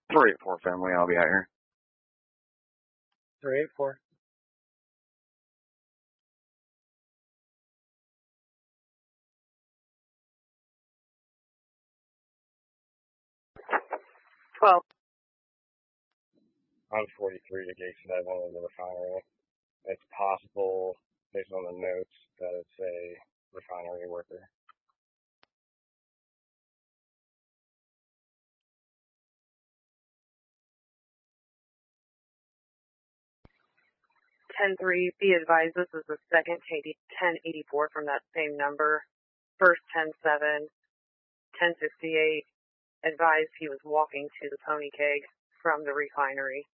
384 family, I'll be out here. 384. On 43 to gate 7 in the refinery. It's possible, based on the notes, that it's a refinery worker. Be advised this is the second 1084 from that same number. First 10-7, 1068, advised he was walking to the pony keg from the refinery.